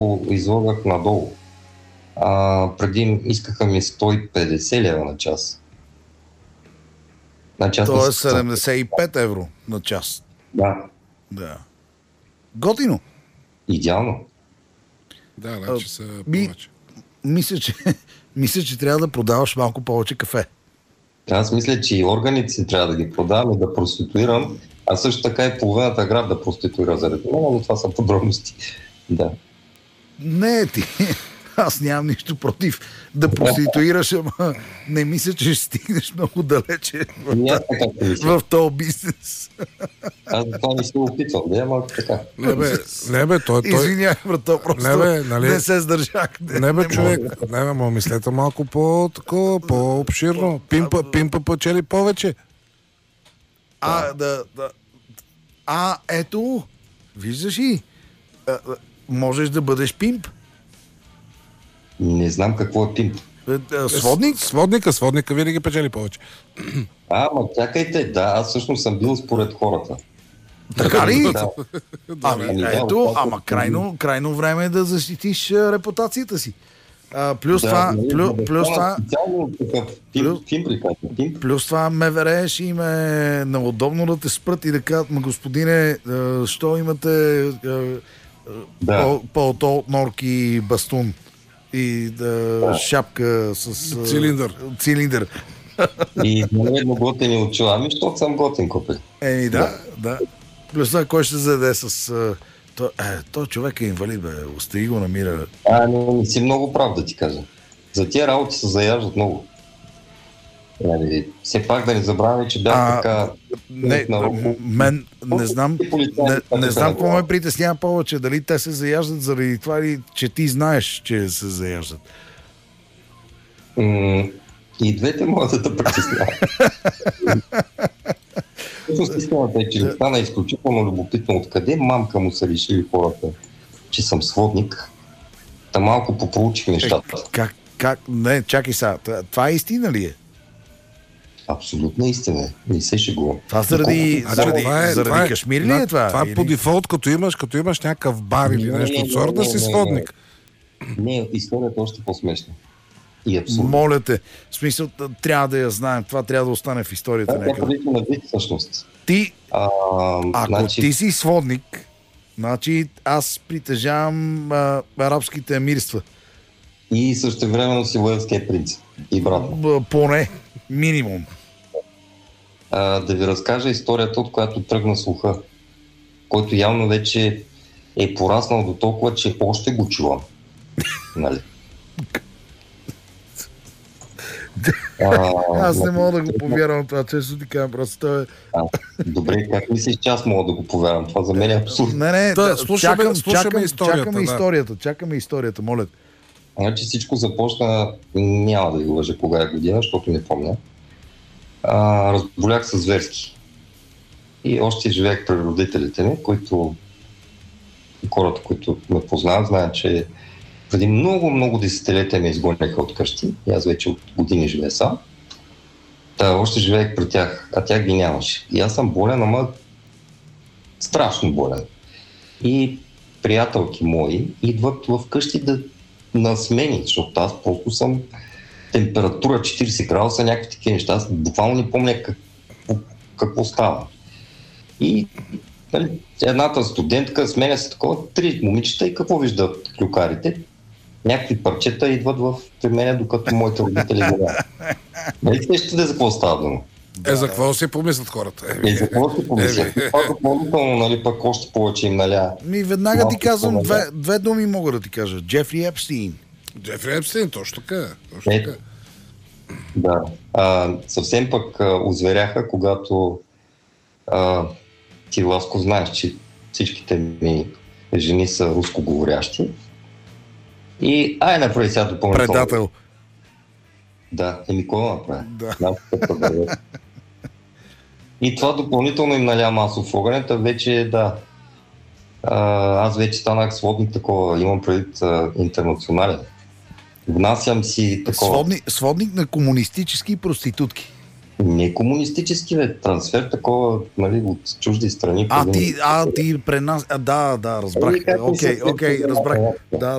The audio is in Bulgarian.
излагах надолу. Преди искаха ми 150 лева на час. То е 75 евро на час. Да. Готино. Идеално. Да, значи са повече. Мисля, че трябва да продаваш малко повече кафе. Аз мисля, че и органите си трябва да ги продавам и да проституирам, а също така и половината град да проституира заради това, но това са подробности. Да. Не, аз нямам нищо против да проституираш, ама не мисля, че ще стигнеш много далече в този бизнес. Аз това не се опитвам, ама така. Не бе, той... Извинявай, брато, просто не се сдържах. Не бе, човек, мислете малко по-такова, по-обширно. Пимпа печели повече. Ето, виждаш ли, можеш да бъдеш пимп. Не знам какво е пимп. Сводника винаги печели повече. Ама чакайте, аз всъщност съм бил според хората. Така ли? Да. Ама крайно време е да защитиш репутацията си. Плюс това МВР ще им е неудобно да те спрат и да кажат, господине, що имате пълто от норки бастун и шапка с цилиндър. И едно готини очила. Защото съм готин, копе. Да. Плюс това, кой ще заде с... Той човек е инвалид, остави го намира. Не си много прав да ти кажа. За тия работи се заяждат много. Все пак да не забравяме, че бях така... Мен не знам какво ме притеснява повече. Дали те се заяждат заради това или че ти знаеш, че се заяждат. И двете могат да притесняват. Системата е, че стана изключително любопитно откъде мамка му са решили хората, че съм сводник. Та малко попроучих нещата. Не, чакай сега. Това е истина ли е? Абсолютна истина. Не се шегувам. Това заради Кашмир ли е това? Това е по дефолт, като имаш някакъв бар или нещо от сорта, си сводник. Не, историята е още по-смешна. Моля те, в смисъл, трябва да я знаем. Това трябва да остане в историята. Ако ти си сводник, значи аз притежавам арабските емирства. И същевременно си уелския принц. И брат. Поне, минимум. Да ви разкажа историята, от която тръгна слуха, който явно вече е пораснал до толкова, че още го чувам. Нали? Аз не мога да го повярвам това, често ти кажа, просто добре, как мислиш, че аз мога да го повярвам? Това за мен е абсурдно. Чакаме историята, моля. Значи всичко започна, няма да ви лъжа кога е година, защото не помня. Разболях се зверски. И още живеех при родителите ми, които хората, които ме познават, знаят, че преди много десетилетия ме изгоняха от къщи. И аз вече от години живея сам. Още живеех при тях, а тях ги нямаше. И аз съм болен, ама страшно болен. И приятелки мои идват в къщи на смени, защото аз просто съм температура 40 градуса, някакви такива неща. Аз буквално не помня какво става. И едната студентка сменя се такова, 3 момичета и какво виждат клюкарите? Някакви парчета идват при мен, докато моите родители гледат. Нали сещате за какво става дума? За какво си помислят хората? За какво си помислят? Това допълнително, пък още повече им наля. Веднага ти казвам, две думи мога да ти кажа. Джефри Епстин. Джефри Епстин, точно така. Да. Съвсем пък озверяха, когато ти, Ласко, знаеш, че всичките ми жени са рускоговорящи. И направи сега допълнително. Предател. Да, кой направи? Да. И това допълнително им наля масов огънята. Вече аз вече станах сводник такова, имам предвид интернационален. Внасям си такова. Сводник на комунистически проститутки. Не комунистически трансфер, такова, нали, от чужди страни. Ти при нас... Да, разбрах. Окей, разбрах. Да,